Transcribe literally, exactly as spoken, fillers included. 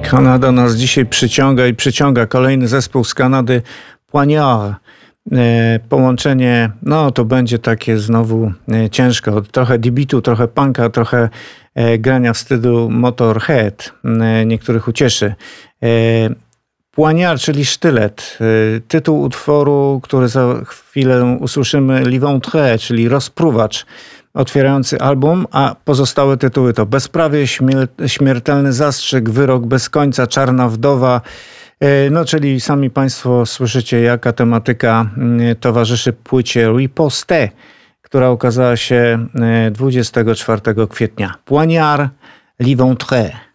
Kanada nas dzisiaj przyciąga i przyciąga. Kolejny zespół z Kanady, Poignard. Połączenie, no to będzie takie znowu ciężko. Trochę debitu, trochę punka, trochę grania w stylu Motorhead. Niektórych ucieszy. Poignard, czyli sztylet. Tytuł utworu, który za chwilę usłyszymy, L'Éventreur, czyli rozpruwacz, otwierający album, a pozostałe tytuły to Bezprawie, Śmiertelny zastrzyk, Wyrok bez końca, Czarna wdowa. No, czyli sami państwo słyszycie, jaka tematyka towarzyszy płycie Riposte, która ukazała się dwudziestego czwartego kwietnia. Poignard, L'Éventreur.